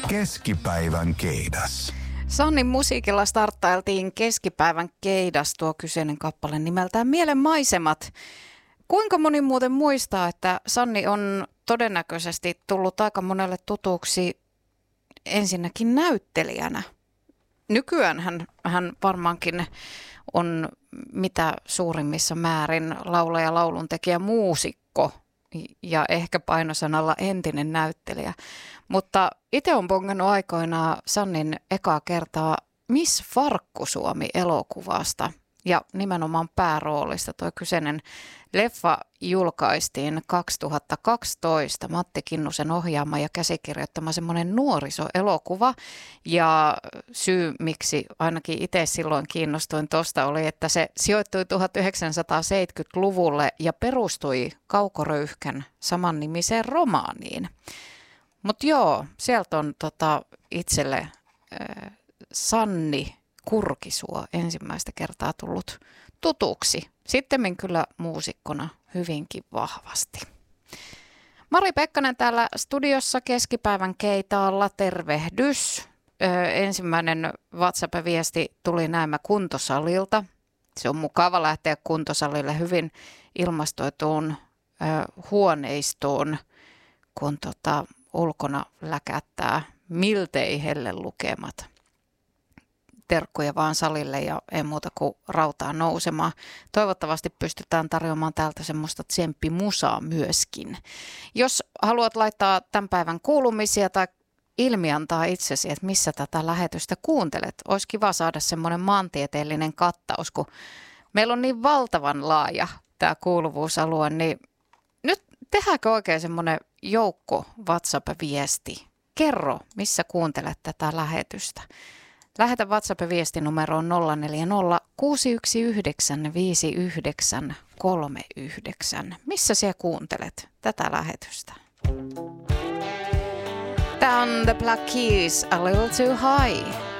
Keskipäivän keidas. Sannin musiikilla starttailtiin keskipäivän keidas, tuo kyseinen kappale nimeltään Mielen maisemat. Kuinka moni muuten muistaa, että Sanni on todennäköisesti tullut aika monelle tutuksi ensinnäkin näyttelijänä. Nykyään hän varmaankin on mitä suurimmissa määrin laulaja, lauluntekijä, muusikko ja ehkä painosanalla entinen näyttelijä. Mutta itse on bongannut aikoinaan Sannin ekaa kertaa Miss Farkkusuomi-elokuvasta ja nimenomaan pääroolista. Tuo kyseinen leffa julkaistiin 2012, Matti Kinnusen ohjaama ja käsikirjoittama semmoinen nuorisoelokuva. Ja syy, miksi ainakin itse silloin kiinnostuin tuosta, oli, että se sijoittui 1970-luvulle ja perustui Kauko Röyhkän samannimiseen romaaniin. Mutta joo, sieltä on itselle Sanni Kurkisuo ensimmäistä kertaa tullut tutuksi. Sittemmin kyllä muusikkona hyvinkin vahvasti. Mari Pekkanen täällä studiossa keskipäivän keitaalla. Tervehdys. Ensimmäinen WhatsApp-viesti tuli näemmä kuntosalilta. Se on mukava lähteä kuntosalille hyvin ilmastoituun huoneistoon, kun ulkona läkättää miltei helle lukemat. Terkkuja vaan salille ja ei muuta kuin rautaa nousemaan. Toivottavasti pystytään tarjoamaan täältä semmoista tsemppimusaa myöskin. Jos haluat laittaa tämän päivän kuulumisia tai ilmiantaa itsesi, että missä tätä lähetystä kuuntelet, olisi kiva saada semmoinen maantieteellinen kattaus, kun meillä on niin valtavan laaja tämä kuuluvuusalue, niin nyt tehdäänkö oikein semmoinen joukko WhatsApp-viesti? Kerro, missä kuuntelet tätä lähetystä. Lähetä WhatsApp-viesti numeroon 040 619 5939. Missä sinä kuuntelet tätä lähetystä? Tämä on The Black Keys, A Little Too High.